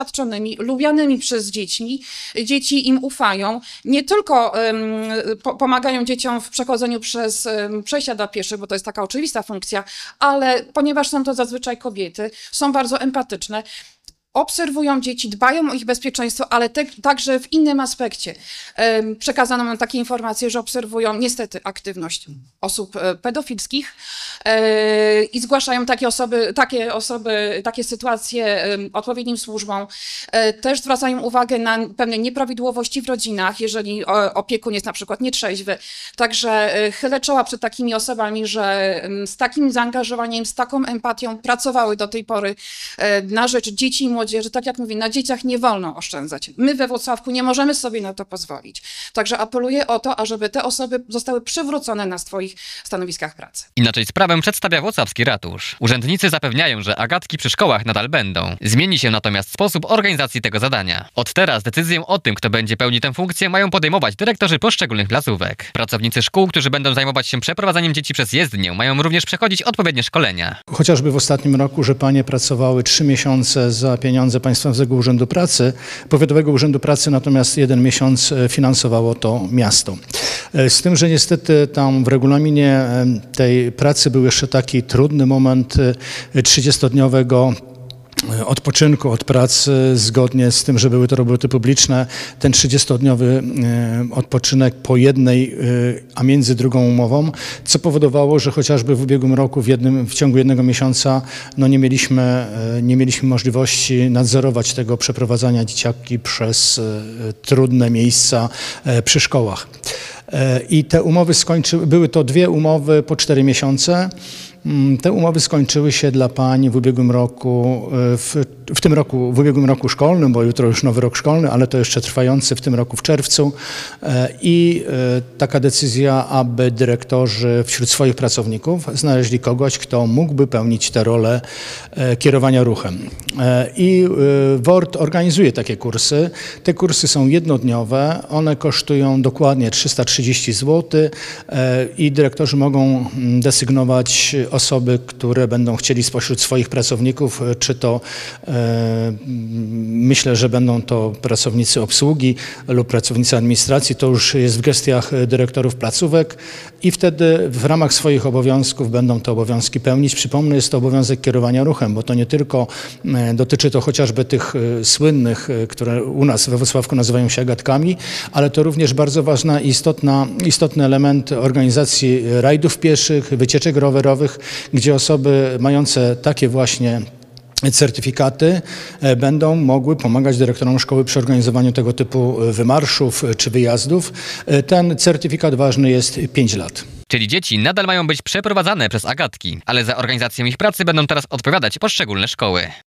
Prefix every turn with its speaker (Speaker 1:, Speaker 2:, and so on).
Speaker 1: doświadczonymi, lubianymi przez dzieci im ufają, nie tylko pomagają dzieciom w przechodzeniu przez przejścia dla pieszych, bo to jest taka oczywista funkcja, ale ponieważ są to zazwyczaj kobiety, są bardzo empatyczne, obserwują dzieci, dbają o ich bezpieczeństwo, ale także w innym aspekcie. Przekazano nam takie informacje, że obserwują niestety aktywność osób pedofilskich i zgłaszają takie sytuacje odpowiednim służbom. Też zwracają uwagę na pewne nieprawidłowości w rodzinach, jeżeli opiekun jest na przykład nietrzeźwy. Także chylę czoła przed takimi osobami, że z takim zaangażowaniem, z taką empatią pracowały do tej pory na rzecz dzieci i młodzieży. Tak jak mówię, na dzieciach nie wolno oszczędzać. My we Włocławku nie możemy sobie na to pozwolić. Także apeluję o to, ażeby te osoby zostały przywrócone na swoich stanowiskach pracy.
Speaker 2: Inaczej sprawę przedstawia włocławski ratusz. Urzędnicy zapewniają, że agatki przy szkołach nadal będą. Zmieni się natomiast sposób organizacji tego zadania. Od teraz decyzję o tym, kto będzie pełnił tę funkcję, mają podejmować dyrektorzy poszczególnych placówek. Pracownicy szkół, którzy będą zajmować się przeprowadzaniem dzieci przez jezdnię, mają również przechodzić odpowiednie szkolenia.
Speaker 3: Chociażby w ostatnim roku, że panie pracowały 3 miesiące za pieniądze Państwowego Urzędu Pracy, Powiatowego Urzędu Pracy, natomiast 1 miesiąc finansowało to miasto. Z tym, że niestety tam w regulaminie tej pracy był jeszcze taki trudny moment 30-dniowego odpoczynku od pracy, zgodnie z tym, że były to roboty publiczne. Ten 30-dniowy odpoczynek po jednej, a między drugą umową, co powodowało, że chociażby w ubiegłym roku w ciągu 1 miesiąca nie mieliśmy możliwości nadzorować tego przeprowadzania dzieciaki przez trudne miejsca przy szkołach. I te umowy były to 2 umowy po 4 miesiące. Te umowy skończyły się dla pań w ubiegłym roku, w ubiegłym roku szkolnym, bo jutro już nowy rok szkolny, ale to jeszcze trwający w tym roku w czerwcu. I taka decyzja, aby dyrektorzy wśród swoich pracowników znaleźli kogoś, kto mógłby pełnić tę rolę kierowania ruchem. I WORD organizuje takie kursy. Te kursy są jednodniowe, one kosztują dokładnie 330 zł i dyrektorzy mogą desygnować osoby, które będą chcieli spośród swoich pracowników, czy to myślę, że będą to pracownicy obsługi lub pracownicy administracji, to już jest w gestiach dyrektorów placówek i wtedy w ramach swoich obowiązków będą te obowiązki pełnić. Przypomnę, jest to obowiązek kierowania ruchem, bo to nie tylko dotyczy to chociażby tych słynnych, które u nas we Włocławku nazywają się agatkami, ale to również bardzo ważny i istotny element organizacji rajdów pieszych, wycieczek rowerowych, gdzie osoby mające takie właśnie certyfikaty będą mogły pomagać dyrektorom szkoły przy organizowaniu tego typu wymarszów czy wyjazdów. Ten certyfikat ważny jest 5 lat.
Speaker 2: Czyli dzieci nadal mają być przeprowadzane przez agatki, ale za organizację ich pracy będą teraz odpowiadać poszczególne szkoły.